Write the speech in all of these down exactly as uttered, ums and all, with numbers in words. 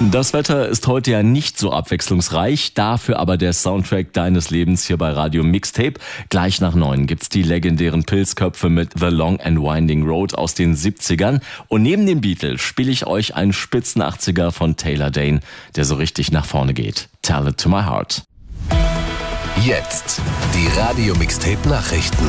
Das Wetter ist heute ja nicht so abwechslungsreich, dafür aber der Soundtrack deines Lebens hier bei Radio Mixtape. Gleich nach neun gibt's die legendären Pilzköpfe mit The Long and Winding Road aus den siebzigern. Und neben den Beatles spiele ich euch einen spitzen achtziger von Taylor Dayne, der so richtig nach vorne geht. Tell It To My Heart. Jetzt die Radio Mixtape Nachrichten.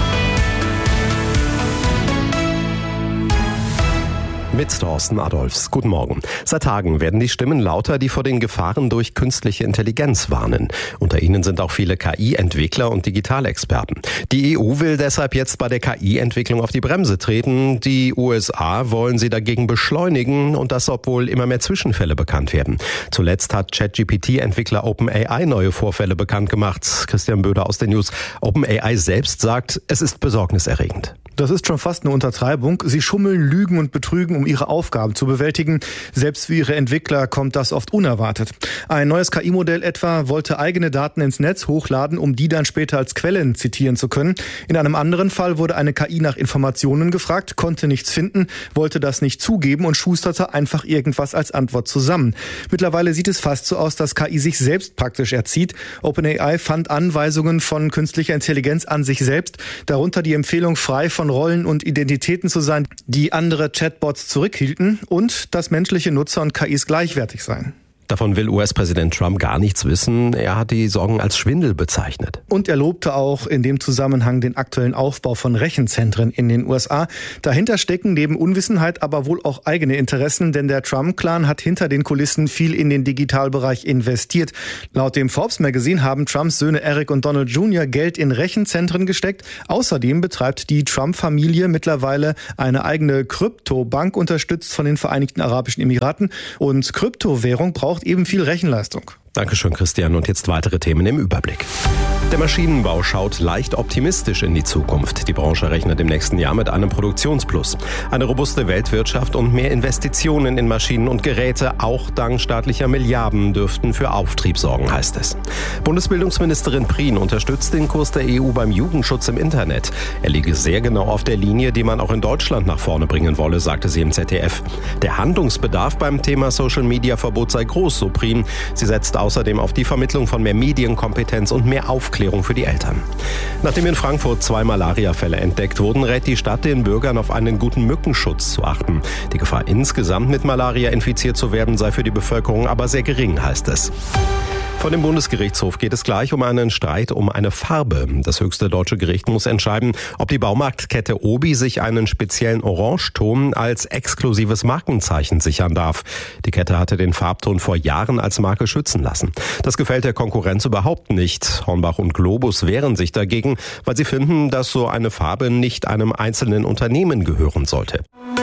Mit Thorsten Adolfs. Guten Morgen. Seit Tagen werden die Stimmen lauter, die vor den Gefahren durch künstliche Intelligenz warnen. Unter ihnen sind auch viele K I-Entwickler und Digitalexperten. Die E U will deshalb jetzt bei der K I-Entwicklung auf die Bremse treten. Die U S A wollen sie dagegen beschleunigen und das, obwohl immer mehr Zwischenfälle bekannt werden. Zuletzt hat ChatGPT-Entwickler OpenAI neue Vorfälle bekannt gemacht. Christian Böder aus den News. OpenAI selbst sagt, es ist besorgniserregend. Das ist schon fast eine Untertreibung. Sie schummeln, lügen und betrügen, um ihre Aufgaben zu bewältigen. Selbst für ihre Entwickler kommt das oft unerwartet. Ein neues K I-Modell etwa wollte eigene Daten ins Netz hochladen, um die dann später als Quellen zitieren zu können. In einem anderen Fall wurde eine K I nach Informationen gefragt, konnte nichts finden, wollte das nicht zugeben und schusterte einfach irgendwas als Antwort zusammen. Mittlerweile sieht es fast so aus, dass K I sich selbst praktisch erzieht. OpenAI fand Anweisungen von künstlicher Intelligenz an sich selbst, darunter die Empfehlung, frei von Rollen und Identitäten zu sein, die andere Chatbots zurückhielten, und dass menschliche Nutzer und K Is gleichwertig seien. Davon will U S-Präsident Trump gar nichts wissen. Er hat die Sorgen als Schwindel bezeichnet. Und er lobte auch in dem Zusammenhang den aktuellen Aufbau von Rechenzentren in den U S A. Dahinter stecken neben Unwissenheit aber wohl auch eigene Interessen, denn der Trump-Clan hat hinter den Kulissen viel in den Digitalbereich investiert. Laut dem Forbes Magazine haben Trumps Söhne Eric und Donald Junior Geld in Rechenzentren gesteckt. Außerdem betreibt die Trump-Familie mittlerweile eine eigene Kryptobank, unterstützt von den Vereinigten Arabischen Emiraten. Und Kryptowährung braucht eben viel Rechenleistung. Dankeschön, Christian. Und jetzt weitere Themen im Überblick. Der Maschinenbau schaut leicht optimistisch in die Zukunft. Die Branche rechnet im nächsten Jahr mit einem Produktionsplus. Eine robuste Weltwirtschaft und mehr Investitionen in Maschinen und Geräte, auch dank staatlicher Milliarden, dürften für Auftrieb sorgen, heißt es. Bundesbildungsministerin Prien unterstützt den Kurs der E U beim Jugendschutz im Internet. Er liege sehr genau auf der Linie, die man auch in Deutschland nach vorne bringen wolle, sagte sie im Z D F. Der Handlungsbedarf beim Thema Social-Media-Verbot sei groß, so Prien. Sie setzt außerdem auf die Vermittlung von mehr Medienkompetenz und mehr Aufklärung für die Eltern. Nachdem in Frankfurt zwei Malariafälle entdeckt wurden, rät die Stadt den Bürgern, auf einen guten Mückenschutz zu achten. Die Gefahr, insgesamt mit Malaria infiziert zu werden, sei für die Bevölkerung aber sehr gering, heißt es. Vor dem Bundesgerichtshof geht es gleich um einen Streit um eine Farbe. Das höchste deutsche Gericht muss entscheiden, ob die Baumarktkette Obi sich einen speziellen Orangeton als exklusives Markenzeichen sichern darf. Die Kette hatte den Farbton vor Jahren als Marke schützen lassen. Das gefällt der Konkurrenz überhaupt nicht. Hornbach und Globus wehren sich dagegen, weil sie finden, dass so eine Farbe nicht einem einzelnen Unternehmen gehören sollte.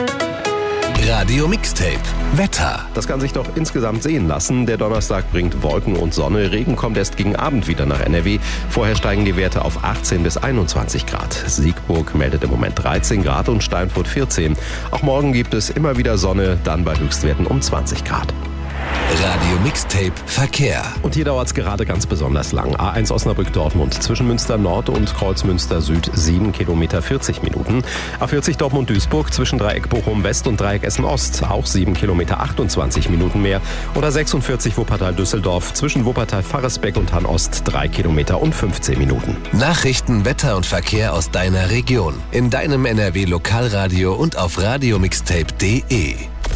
Radio Mixtape Wetter. Das kann sich doch insgesamt sehen lassen. Der Donnerstag bringt Wolken und Sonne. Regen kommt erst gegen Abend wieder nach N R W. Vorher steigen die Werte auf achtzehn bis einundzwanzig Grad. Siegburg meldet im Moment dreizehn Grad und Steinfurt vierzehn. Auch morgen gibt es immer wieder Sonne, dann bei Höchstwerten um zwanzig Grad. Radio Mixtape Verkehr. Und hier dauert es gerade ganz besonders lang. A eins Osnabrück-Dortmund zwischen Münster Nord und Kreuzmünster Süd sieben Kilometer vierzig Minuten. A vierzig Dortmund-Duisburg zwischen Dreieck Bochum West und Dreieck Essen Ost auch sieben Kilometer achtundzwanzig Minuten mehr. Oder sechsundvierzig Wuppertal-Düsseldorf zwischen Wuppertal-Farresbeck und Hann Ost drei Kilometer und fünfzehn Minuten. Nachrichten, Wetter und Verkehr aus deiner Region. In deinem N R W Lokalradio und auf radiomixtape punkt de.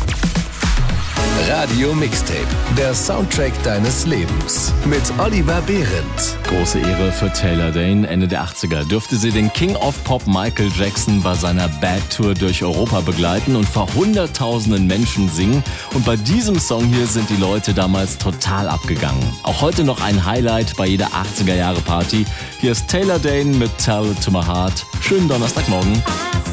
Radio Mixtape, der Soundtrack deines Lebens. Mit Oliver Behrendt. Große Ehre für Taylor Dayne. Ende der achtziger dürfte sie den King of Pop Michael Jackson bei seiner Bad Tour durch Europa begleiten und vor hunderttausenden Menschen singen. Und bei diesem Song hier sind die Leute damals total abgegangen. Auch heute noch ein Highlight bei jeder achtziger Jahre Party. Hier ist Taylor Dayne mit Tell It To My Heart. Schönen Donnerstagmorgen.